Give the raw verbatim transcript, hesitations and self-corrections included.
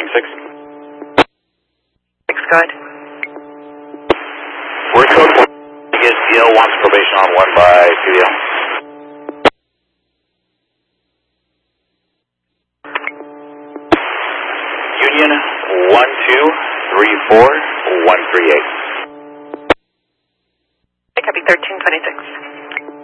twenty-six. Six, go ahead. We're code one. Again, D L wants probation on one by C D L. Union one two three four one three eight. Copy thirteen twenty-six.